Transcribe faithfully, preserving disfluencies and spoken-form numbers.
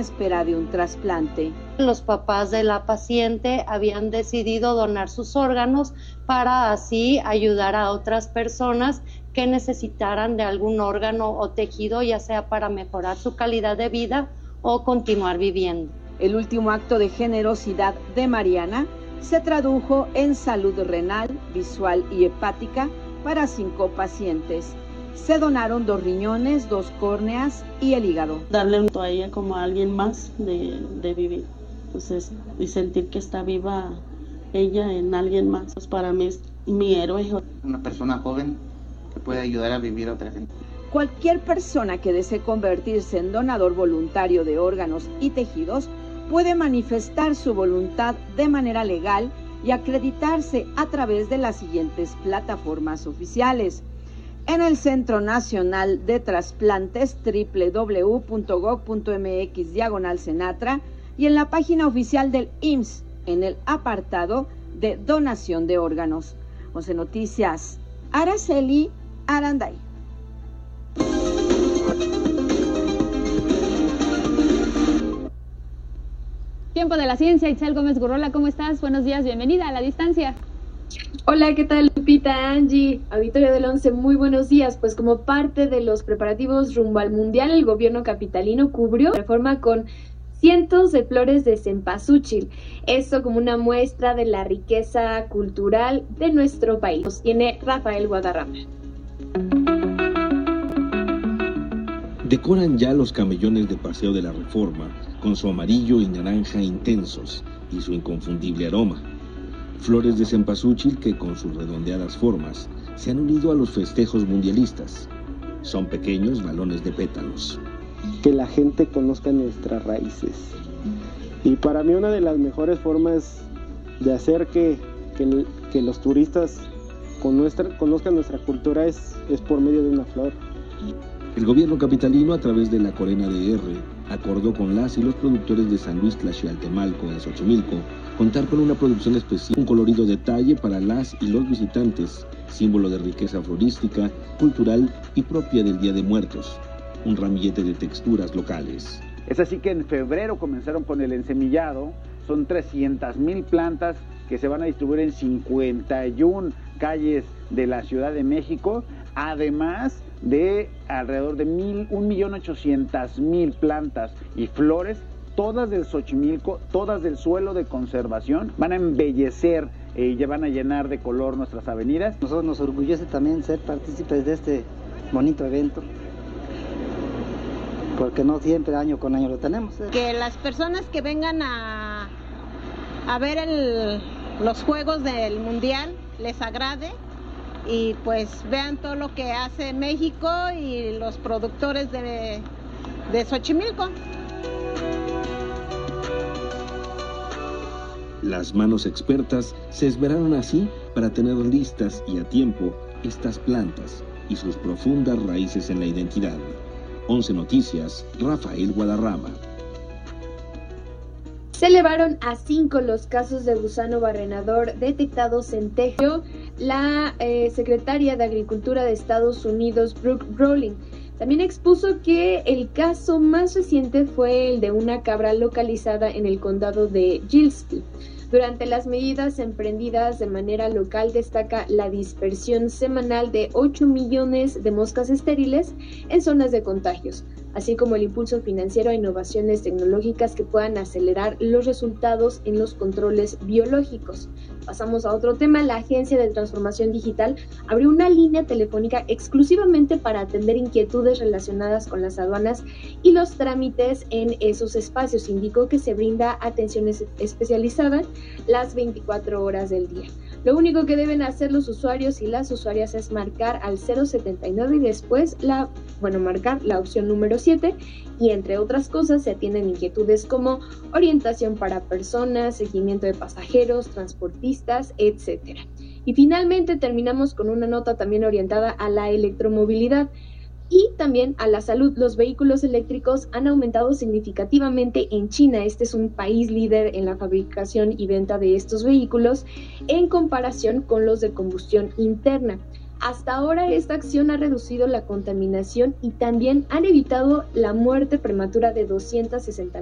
espera de un trasplante. Los papás de la paciente habían decidido donar sus órganos para así ayudar a otras personas que necesitaran de algún órgano o tejido, ya sea para mejorar su calidad de vida o continuar viviendo. El último acto de generosidad de Mariana se tradujo en salud renal, visual y hepática para cinco pacientes. Se donaron dos riñones, dos córneas y el hígado. Darle un a ella como a alguien más de, de vivir, pues y sentir que está viva ella en alguien más. Pues para mí es mi héroe. Una persona joven que puede ayudar a vivir a otra gente. Cualquier persona que desee convertirse en donador voluntario de órganos y tejidos puede manifestar su voluntad de manera legal y acreditarse a través de las siguientes plataformas oficiales. En el Centro Nacional de Trasplantes, doble u doble u doble u punto gob punto eme equis diagonal Senatra, y en la página oficial del I M S S, en el apartado de donación de órganos. once Noticias, Araceli Aranday. Tiempo de la ciencia, Itzel Gómez Gurrola, ¿cómo estás? Buenos días, bienvenida a La Distancia. Hola, ¿qué tal, Lupita, Angie? Auditorio del once, muy buenos días. Pues como parte de los preparativos rumbo al Mundial, el gobierno capitalino cubrió la reforma con cientos de flores de cempasúchil. Esto como una muestra de la riqueza cultural de nuestro país. Nos tiene Rafael Guadarrama. Decoran ya los camellones de paseo de la Reforma con su amarillo y naranja intensos y su inconfundible aroma. Flores de cempasúchil que con sus redondeadas formas se han unido a los festejos mundialistas. Son pequeños balones de pétalos. Que la gente conozca nuestras raíces. Y para mí una de las mejores formas de hacer que, que, que los turistas con nuestra, conozcan nuestra cultura es, es por medio de una flor. El gobierno capitalino, a través de la Corena de R, acordó con las y los productores de San Luis Tlaxialtemalco en Xochimilco contar con una producción especial, un colorido detalle para las y los visitantes, símbolo de riqueza florística, cultural y propia del Día de Muertos, un ramillete de texturas locales. Es así que en febrero comenzaron con el ensemillado, son trescientas mil plantas que se van a distribuir en cincuenta y una calles de la Ciudad de México, además de alrededor de mil, un millón ochocientas mil plantas y flores, todas del Xochimilco, todas del suelo de conservación, van a embellecer y eh, ya van a llenar de color nuestras avenidas. Nosotros nos orgullece también ser partícipes de este bonito evento, porque no siempre año con año lo tenemos. ¿eh? Que las personas que vengan a, a ver el, los juegos del Mundial les agrade y pues vean todo lo que hace México y los productores de, de Xochimilco. Las manos expertas se esmeraron así para tener listas y a tiempo estas plantas y sus profundas raíces en la identidad. once Noticias, Rafael Guadarrama. Se elevaron a cinco los casos de gusano barrenador detectados en Texas. La eh, secretaria de Agricultura de Estados Unidos, Brooke Rowling, también expuso que el caso más reciente fue el de una cabra localizada en el condado de Gillespie. Durante las medidas emprendidas de manera local destaca la dispersión semanal de ocho millones de moscas estériles en zonas de contagios, así como el impulso financiero a innovaciones tecnológicas que puedan acelerar los resultados en los controles biológicos. Pasamos a otro tema. La Agencia de Transformación Digital abrió una línea telefónica exclusivamente para atender inquietudes relacionadas con las aduanas y los trámites en esos espacios. Indicó que se brinda atención especializada las veinticuatro horas del día. Lo único que deben hacer los usuarios y las usuarias es marcar al cero setenta y nueve y después la, bueno, marcar la opción número siete, y entre otras cosas se atienden inquietudes como orientación para personas, seguimiento de pasajeros, transportistas, etcétera. Y finalmente terminamos con una nota también orientada a la electromovilidad y también a la salud. Los vehículos eléctricos han aumentado significativamente en China. Este es un país líder en la fabricación y venta de estos vehículos en comparación con los de combustión interna. Hasta ahora esta acción ha reducido la contaminación y también han evitado la muerte prematura de doscientas sesenta